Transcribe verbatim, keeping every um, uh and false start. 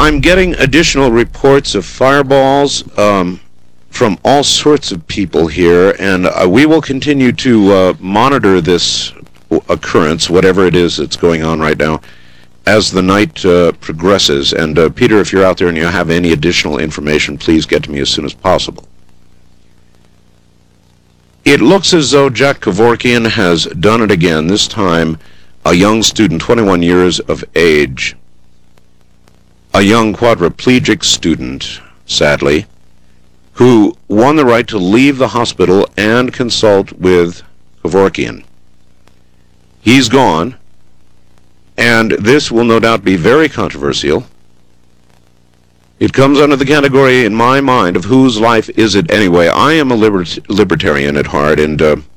I'm getting additional reports of fireballs um, from all sorts of people here, and uh, we will continue to uh, monitor this occurrence, whatever it is that's going on right now, as the night uh, progresses. And uh, Peter, if you're out there and you have any additional information, please get to me as soon as possible. It looks as though Jack Kevorkian has done it again, this time a young student, twenty-one years of age, a young quadriplegic student, sadly, who won the right to leave the hospital and consult with Kevorkian. He's gone, and this will no doubt be very controversial. It comes under the category, in my mind, of whose life is it anyway. I am a libert- libertarian at heart, and uh,